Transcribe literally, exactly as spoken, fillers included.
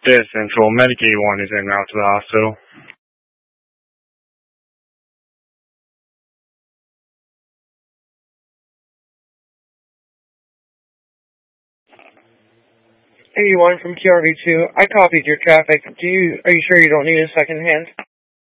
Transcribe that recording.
this until a Medicaid one is en route to the hospital. eighty-one from Q R V two. I copied your traffic. Do you, are you sure you don't need a second hand?